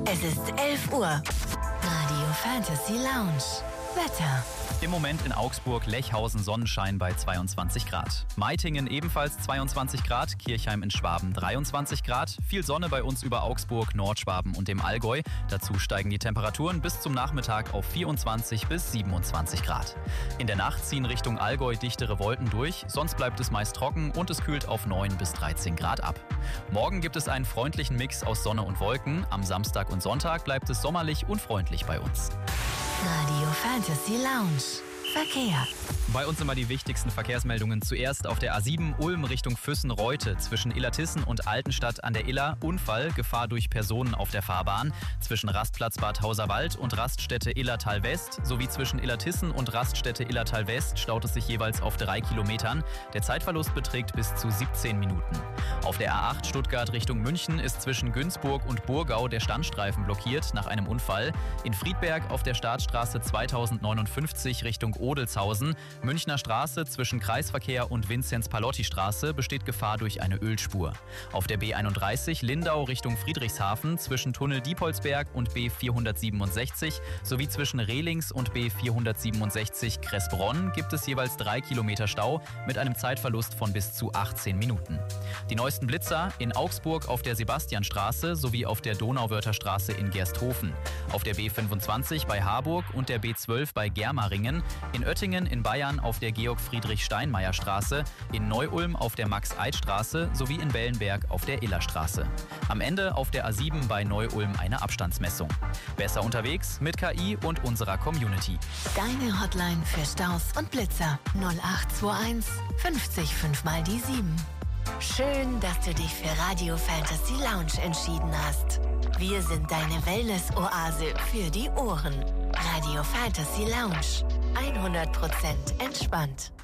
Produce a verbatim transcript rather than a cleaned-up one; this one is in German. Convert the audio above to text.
Es ist elf Uhr. Radio Fantasy Lounge. Wetter. Im Moment in Augsburg, Lechhausen, Sonnenschein bei zweiundzwanzig Grad. Meitingen ebenfalls zweiundzwanzig Grad, Kirchheim in Schwaben dreiundzwanzig Grad. Viel Sonne bei uns über Augsburg, Nordschwaben und dem Allgäu. Dazu steigen die Temperaturen bis zum Nachmittag auf vierundzwanzig bis siebenundzwanzig Grad. In der Nacht ziehen Richtung Allgäu dichtere Wolken durch, sonst bleibt es meist trocken und es kühlt auf neun bis dreizehn Grad ab. Morgen gibt es einen freundlichen Mix aus Sonne und Wolken. Am Samstag und Sonntag bleibt es sommerlich und freundlich bei uns. Radio Fantasy Lounge. Verkehr. Bei uns immer die wichtigsten Verkehrsmeldungen. Zuerst auf der A sieben Ulm Richtung Füssen-Reute zwischen Illertissen und Altenstadt an der Iller. Unfall, Gefahr durch Personen auf der Fahrbahn. Zwischen Rastplatz Bad Hauserwald und Raststätte Illertal West sowie zwischen Illertissen und Raststätte Illertal West staut es sich jeweils auf drei Kilometern. Der Zeitverlust beträgt bis zu siebzehn Minuten. Auf der A acht Stuttgart Richtung München ist zwischen Günzburg und Burgau der Standstreifen blockiert nach einem Unfall. In Friedberg auf der Startstraße zweitausendneunundfünfzig Richtung Odelshausen. Münchner Straße zwischen Kreisverkehr und Vinzenz-Palotti-Straße besteht Gefahr durch eine Ölspur. Auf der B einunddreißig Lindau Richtung Friedrichshafen zwischen Tunnel Diepholzberg und B vierhundertsiebenundsechzig sowie zwischen Rehlings und B vierhundertsiebenundsechzig Kressbronn gibt es jeweils drei Kilometer Stau mit einem Zeitverlust von bis zu achtzehn Minuten. Die neuesten Blitzer in Augsburg auf der Sebastianstraße sowie auf der Donauwörtherstraße in Gersthofen. Auf der B fünfundzwanzig bei Harburg und der B zwölf bei Germaringen. In Oettingen in Bayern auf der Georg-Friedrich-Steinmeier-Straße, in Neu-Ulm auf der Max-Eid-Straße sowie in Wellenberg auf der Illerstraße. Am Ende auf der A sieben bei Neu-Ulm eine Abstandsmessung. Besser unterwegs mit K I und unserer Community. Deine Hotline für Staus und Blitzer null acht zwei eins fünfzig fünf mal die sieben. Schön, dass du dich für Radio Fantasy Lounge entschieden hast. Wir sind deine Wellness-Oase für die Ohren. Radio Fantasy Lounge. hundert Prozent entspannt.